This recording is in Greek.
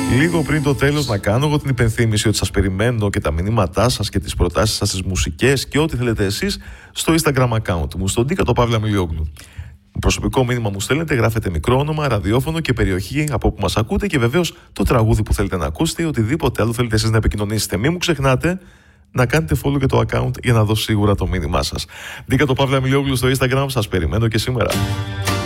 Λίγο πριν το τέλος να κάνω εγώ την υπενθύμηση ότι σας περιμένω και τα μηνύματά σας και τις προτάσεις σας στις μουσικές και ό,τι θέλετε εσείς στο Instagram account μου, στον Ντίκα το Παύλα Μιλιόγλου. Προσωπικό μήνυμα μου στέλνετε, γράφετε μικρό όνομα, ραδιόφωνο και περιοχή από όπου μας ακούτε και βεβαίως το τραγούδι που θέλετε να ακούσετε ή οτιδήποτε άλλο θέλετε εσείς να επικοινωνήσετε. Μην μου ξεχνάτε να κάνετε follow και το account για να δω σίγουρα το μήνυμά σας. Ντίκα το Παύλα Μιλιόγλου στο Instagram, σας περιμένω και σήμερα.